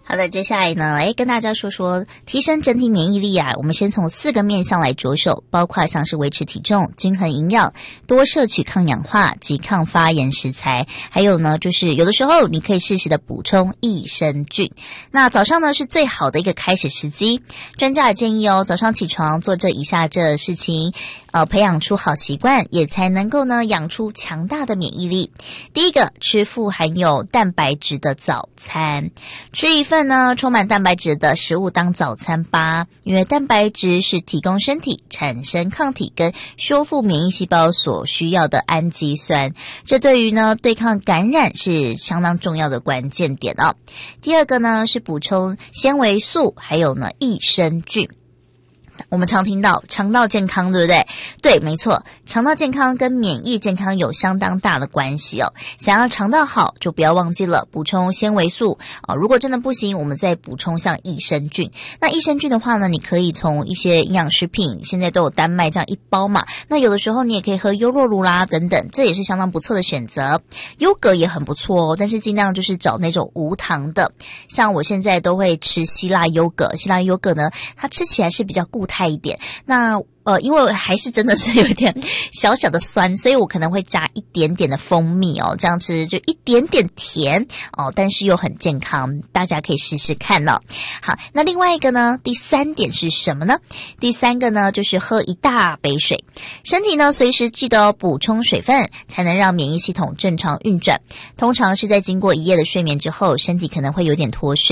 好的，接下来呢，跟大家说说提升整体免疫力啊。我们先从4个面向来着手，包括像是维持体重、均衡营养、多摄取抗氧化及抗发炎食材，还有呢，就是有的时候你可以适时的补充益生菌。那早上呢是最好的一个开始时机，专家也建议早上起床做这以下这事情，培养出好习惯，也才能够呢养出强大的免疫力。第一个，吃富含有蛋白质的早餐，吃一份呢充满蛋白质的食物当早餐吧，因为蛋白质是提供身体产生抗体跟修复免疫细胞所需要的氨基酸，这对于呢对抗感染是相当重要的关键点哦。第二个呢是补充纤维素，还有呢益生菌。我们常听到肠道健康，对不对？对，没错，肠道健康跟免疫健康有相当大的关系哦。想要肠道好，就不要忘记了补充纤维素如果真的不行，我们再补充像益生菌。那益生菌的话呢，你可以从一些营养食品，现在都有丹麦这样一包嘛。那有的时候你也可以喝优酪乳啦等等，这也是相当不错的选择。优格也很不错但是尽量就是找那种无糖的。像我现在都会吃希腊优格，希腊优格呢，它吃起来是比较固态一点。那因为还是真的是有一点小小的酸，所以我可能会加一点点的蜂蜜这样吃就一点点甜但是又很健康，大家可以试试看好，那另外一个呢，第3点是什么呢？第3个呢，就是喝一大杯水。身体呢，随时记得补充水分，才能让免疫系统正常运转。通常是在经过一夜的睡眠之后，身体可能会有点脱水。